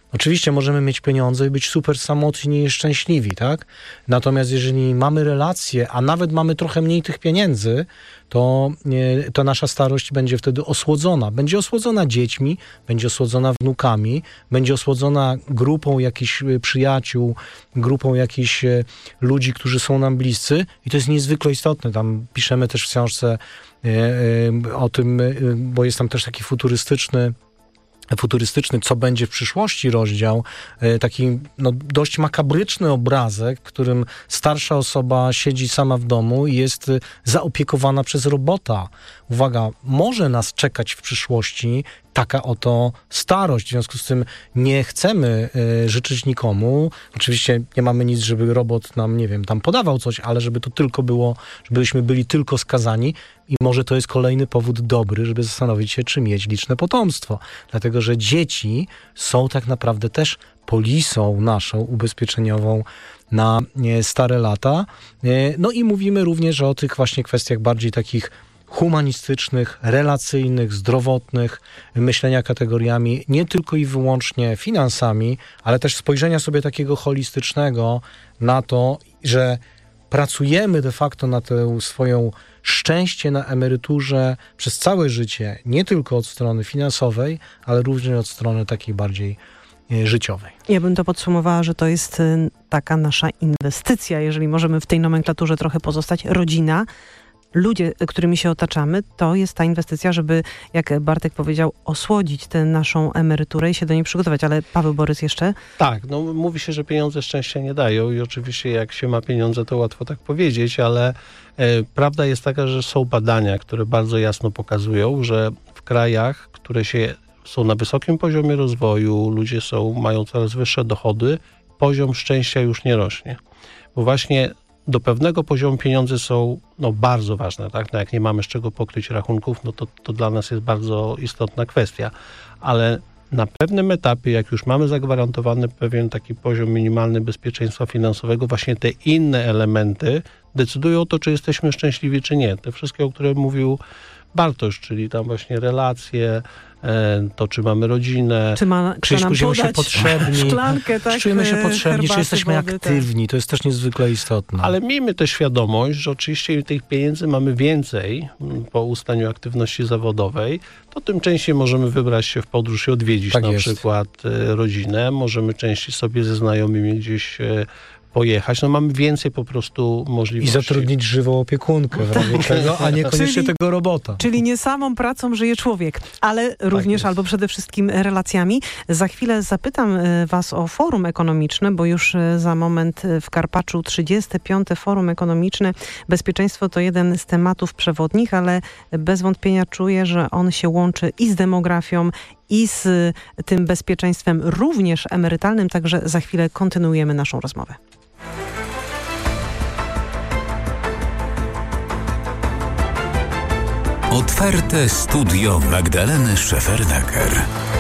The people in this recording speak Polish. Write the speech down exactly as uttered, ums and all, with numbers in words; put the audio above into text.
Oczywiście możemy mieć pieniądze i być super samotni i szczęśliwi, tak? Natomiast jeżeli mamy relacje, a nawet mamy trochę mniej tych pieniędzy, to, to nasza starość będzie wtedy osłodzona. Będzie osłodzona dziećmi, będzie osłodzona wnukami, będzie osłodzona grupą jakichś przyjaciół, grupą jakichś ludzi, którzy są nam bliscy i to jest niezwykle istotne. Tam piszemy też w książce o tym, bo jest tam też taki futurystyczny futurystyczny, co będzie w przyszłości rozdział, taki no, dość makabryczny obrazek, w którym starsza osoba siedzi sama w domu i jest zaopiekowana przez robota. Uwaga, może nas czekać w przyszłości taka oto starość. W związku z tym nie chcemy y, życzyć nikomu. Oczywiście nie mamy nic, żeby robot nam, nie wiem, tam podawał coś, ale żeby to tylko było, żebyśmy byli tylko skazani i może to jest kolejny powód dobry, żeby zastanowić się, czy mieć liczne potomstwo. Dlatego, że dzieci są tak naprawdę też polisą naszą ubezpieczeniową na nie, stare lata. Y, no i mówimy również o tych właśnie kwestiach bardziej takich humanistycznych, relacyjnych, zdrowotnych, myślenia kategoriami nie tylko i wyłącznie finansami, ale też spojrzenia sobie takiego holistycznego na to, że pracujemy de facto na tę swoją szczęście na emeryturze przez całe życie, nie tylko od strony finansowej, ale również od strony takiej bardziej życiowej. Ja bym to podsumowała, że to jest taka nasza inwestycja, jeżeli możemy w tej nomenklaturze trochę pozostać, rodzina, ludzie, którymi się otaczamy, to jest ta inwestycja, żeby, jak Bartek powiedział, osłodzić tę naszą emeryturę i się do niej przygotować. Ale Paweł Borys jeszcze? Tak, no mówi się, że pieniądze szczęścia nie dają i oczywiście jak się ma pieniądze, to łatwo tak powiedzieć, ale e, prawda jest taka, że są badania, które bardzo jasno pokazują, że w krajach, które się są na wysokim poziomie rozwoju, ludzie są, mają coraz wyższe dochody, poziom szczęścia już nie rośnie. Bo właśnie do pewnego poziomu pieniądze są no, bardzo ważne, tak? No, jak nie mamy z czego pokryć rachunków, no to, to dla nas jest bardzo istotna kwestia. Ale na pewnym etapie, jak już mamy zagwarantowany pewien taki poziom minimalny bezpieczeństwa finansowego, właśnie te inne elementy decydują o to, czy jesteśmy szczęśliwi, czy nie. Te wszystkie, o których mówił Bartosz, czyli tam właśnie relacje, to czy mamy rodzinę, czy, ma, czy czujemy się potrzebni, szklankę, tak, czy czujemy się potrzebni, czy jesteśmy wody, aktywni, tak. To jest też niezwykle istotne. Ale miejmy też świadomość, że oczywiście tych pieniędzy mamy więcej po ustaniu aktywności zawodowej, to tym częściej możemy wybrać się w podróż i odwiedzić tak na jest. przykład rodzinę, możemy częściej sobie ze znajomymi gdzieś pojechać, no mamy więcej po prostu możliwości. I zatrudnić żywą opiekunkę w razie czego, a niekoniecznie czyli, tego robota. Czyli nie samą pracą żyje człowiek, ale również tak albo przede wszystkim relacjami. Za chwilę zapytam was o forum ekonomiczne, bo już za moment w Karpaczu trzydzieste piąte Forum Ekonomiczne. Bezpieczeństwo to jeden z tematów przewodnich, ale bez wątpienia czuję, że on się łączy i z demografią, i z tym bezpieczeństwem również emerytalnym, także za chwilę kontynuujemy naszą rozmowę. Otwarte studio Magdaleny Szefernaker.